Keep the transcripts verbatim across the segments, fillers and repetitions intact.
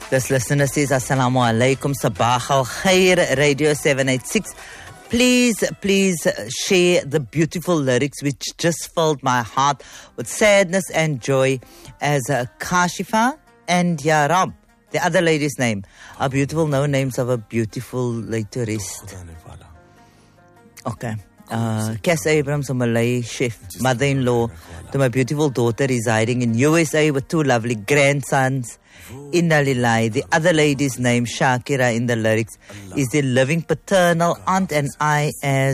This listener says, Assalamu alaikum, Sabah al Khair, Radio seven eighty-six. Please, please share the beautiful lyrics which just filled my heart with sadness and joy as uh, Kashifa and Ya Rab. The other lady's name are beautiful, no names of a beautiful later rest. Okay. Uh, Cass Abrams, a Malay chef, mother-in-law to my beautiful daughter residing in U S A with two lovely grandsons. Inna Lillahi. The other lady's name, Shakira, in the lyrics, is the living paternal aunt, and I as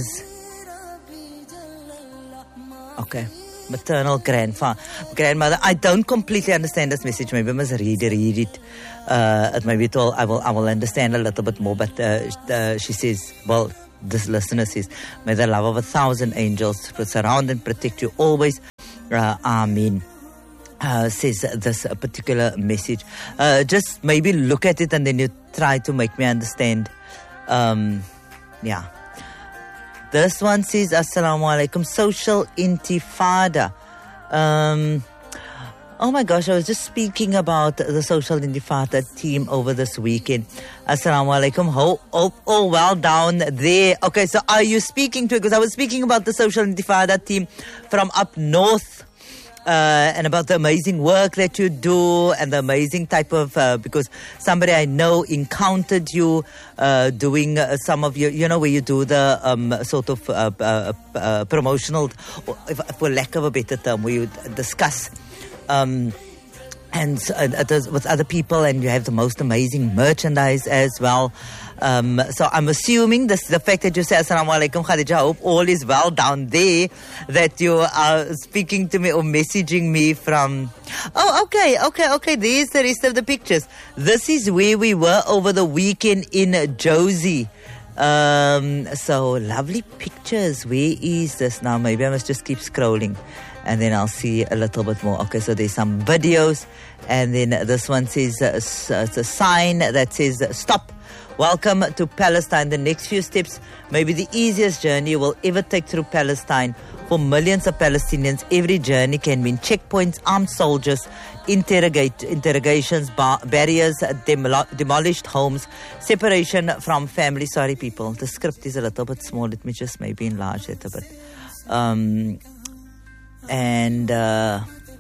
okay, maternal grandfather, grandmother. I don't completely understand this message. Maybe I must read it, read it. Uh, maybe it all, I will, I will understand a little bit more. But uh, uh, she says, well, this listener says, may the love of a thousand angels surround and protect you always. Uh, Amen. Uh, says this uh, particular message. Uh, just maybe look at it and then you try to make me understand. Um, yeah. This one says, Assalamu alaikum, social intifada. Um, oh my gosh, I was just speaking about the social intifada team over this weekend. Assalamu alaikum. Oh, oh, oh, well down there. Okay, so are you speaking to it? Because I was speaking about the social intifada team from up north. Uh, and about the amazing work that you do and the amazing type of, uh, because somebody I know encountered you uh, doing uh, some of your, you know, where you do the um, sort of uh, uh, uh, promotional, if, for lack of a better term, where you discuss um, and uh, with other people, and you have the most amazing merchandise as well. Um, so I'm assuming this, the fact that you say Assalamu alaikum Khadija, I hope all is well down there, that you are speaking to me or messaging me from. Oh, okay, okay, okay. There's the rest of the pictures. This is where we were over the weekend in Josie. Um, so lovely pictures. Where is this now? Maybe I must just keep scrolling and then I'll see a little bit more. Okay, so there's some videos, and then this one says uh, it's a sign that says stop. Welcome to Palestine. The next few steps may be the easiest journey you will ever take through Palestine. For millions of Palestinians, every journey can mean checkpoints, armed soldiers, interrogate, interrogations, bar, barriers, demol- demolished homes, separation from family. Sorry, people, the script is a little bit small. Let me just maybe enlarge it a bit. Um, and... Uh,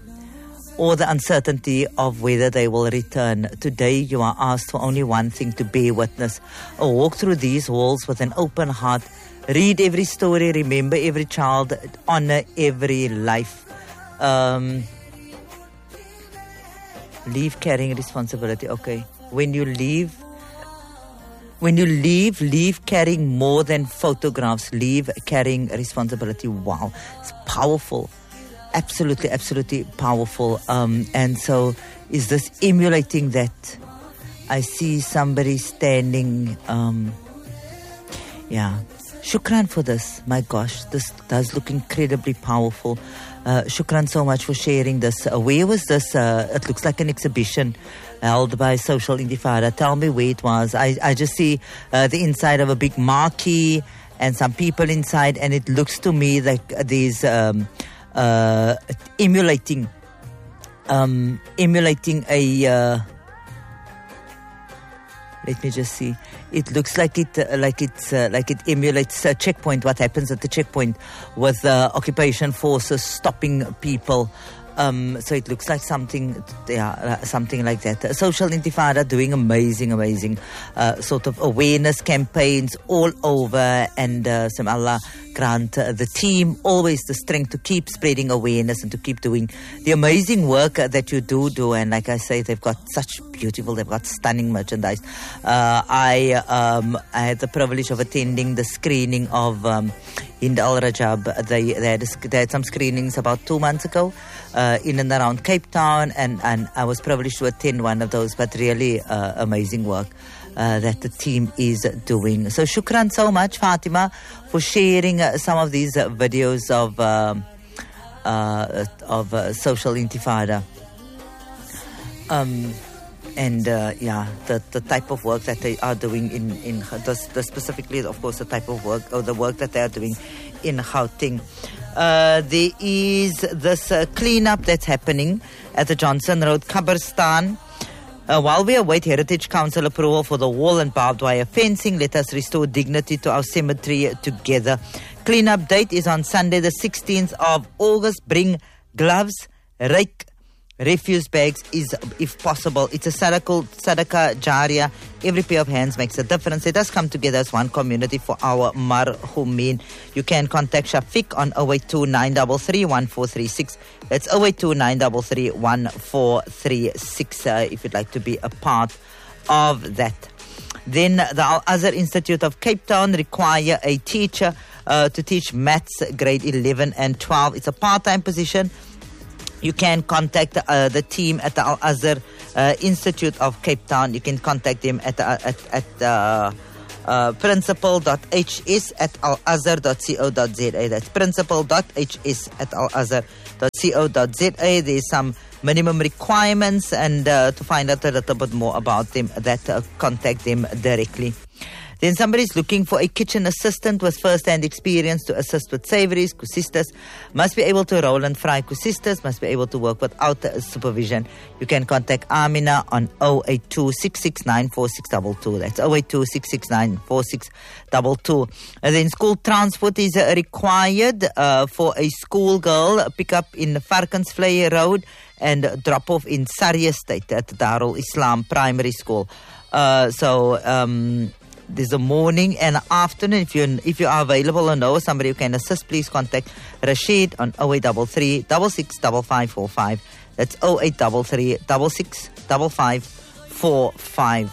or the uncertainty of whether they will return. Today, you are asked for only one thing: to bear witness. Or walk through these walls with an open heart. Read every story, remember every child, honor every life. Um, leave carrying responsibility. Okay. When you leave, when you leave, leave carrying more than photographs. Leave carrying responsibility. Wow. It's powerful. Absolutely, absolutely powerful. Um, and so is this emulating that? I see somebody standing. Um, yeah. Shukran for this. My gosh, this does look incredibly powerful. Uh, shukran so much for sharing this. Uh, where was this? Uh, it looks like an exhibition held by Social Intifada. Tell me where it was. I, I just see uh, the inside of a big marquee and some people inside, and it looks to me like these... Um, Uh, emulating, um, emulating a. Uh, let me just see. It looks like it, uh, like it's, uh, like it emulates a checkpoint. What happens at the checkpoint with uh, occupation forces stopping people. Um, so it looks like something, yeah, uh, something like that. Uh, Social Intifada doing amazing, amazing uh, sort of awareness campaigns all over, and uh, some Allah grant uh, the team always the strength to keep spreading awareness and to keep doing the amazing work uh, that you do do. And like I say, they've got such beautiful, they've got stunning merchandise. Uh, I um, I had the privilege of attending the screening of um, Hind Al Rajab. They, they, had a, they had some screenings about two months ago. Uh, in and around Cape Town, and, and I was privileged to attend one of those, but really uh, amazing work uh, that the team is doing. So shukran so much, Fatima, for sharing uh, some of these uh, videos of um, uh, of uh, Social Intifada. Um, and uh, yeah, the, the type of work that they are doing in, in the, the specifically, of course, the type of work, or the work that they are doing in Gauteng. Uh, there is this uh, cleanup that's happening at the Johnson Road Qabristan. Uh, while we await Heritage Council approval for the wall and barbed wire fencing, let us restore dignity to our cemetery together. Cleanup date is on Sunday, the sixteenth of August. Bring gloves, rake, refuse bags, is if possible. It's a sadaqah, sadaqah jariyah. Every pair of hands makes a difference. Let us come together as one community for our marhumin. You can contact Shafiq on oh eight two nine three three one four three six. That's oh eight two nine three three one four three six uh, if you'd like to be a part of that. Then the Al-Azhar Institute of Cape Town require a teacher uh, to teach maths grade eleven and twelve. It's a part-time position. You can contact uh, the team at the Al-Azhar uh, Institute of Cape Town. You can contact them at uh, at, at uh, uh, principal dot h s at alazhar dot co dot z a. That's principal dot h s at alazhar dot co dot z a. There's some minimum requirements, and uh, to find out a little bit more about them, that uh, contact them directly. Then somebody's looking for a kitchen assistant with first-hand experience to assist with savories. Kusistas must be able to roll and fry kusistas, must be able to work without uh, supervision. You can contact Amina on oh eight two six six nine four six two two. That's oh eight two six six nine four six two two. And then school transport is uh, required uh, for a schoolgirl. Pick up in Varkensvlei Road and drop off in Surrey Estate at Darul Islam Primary School. Uh, so... Um, There's a morning and afternoon. If you if you are available or know somebody who can assist, please contact Rashid on oh eight three three six six five five four five. That's oh eight three three six six five five four five.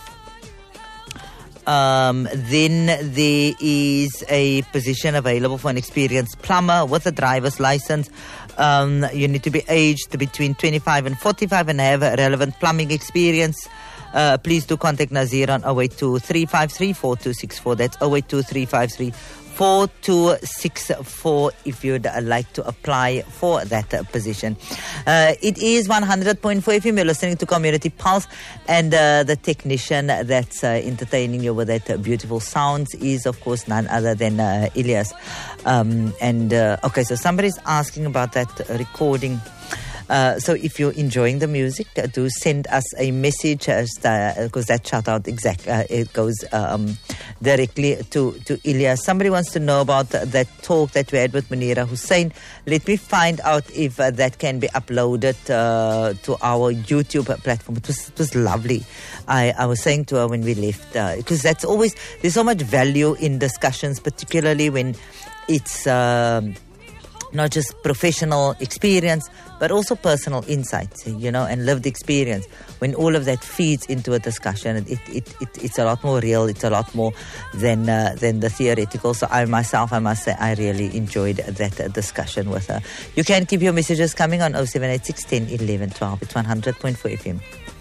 Um, then there is a position available for an experienced plumber with a driver's license. Um, you need to be aged between twenty-five and forty-five and have a relevant plumbing experience. Uh, please do contact Nazir on oh eight two three five three four two six four. That's oh eight two three five three four two six four if you'd uh, like to apply for that uh, position. Uh, it is one hundred point four F M. You're listening to Community Pulse, and uh, the technician that's uh, entertaining you with that uh, beautiful sounds is, of course, none other than uh, Ilyas. Um, and, uh, okay, so somebody's asking about that uh, recording. Uh, so if you're enjoying the music, uh, do send us a message, because uh, that shout out exact uh, it goes um, directly to to Ilyas. Somebody wants to know about uh, that talk that we had with Munira Hussein. Let me find out if uh, that can be uploaded uh, to our YouTube platform. It was, it was lovely. I, I was saying to her when we left, uh, because that's always, there's so much value in discussions, particularly when it's um, not just professional experience, but also personal insights, you know, and lived experience. When all of that feeds into a discussion, it, it, it it's a lot more real. It's a lot more than uh, than the theoretical. So I myself, I must say, I really enjoyed that uh, discussion with her. You can keep your messages coming on oh seven eight six one oh one one one two. It's one hundred point four F M.